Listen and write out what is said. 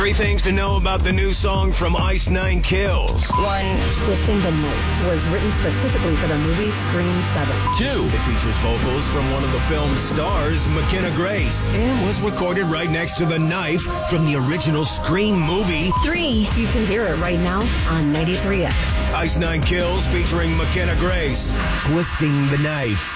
3 things to know about the new song from Ice Nine Kills. 1. Twisting the Knife was written specifically for the movie Scream 7. 2. It features vocals from one of the film's stars, McKenna Grace, and was recorded right next to the knife from the original Scream movie. 3. You can hear it right now on 93X. Ice Nine Kills featuring McKenna Grace, Twisting the Knife.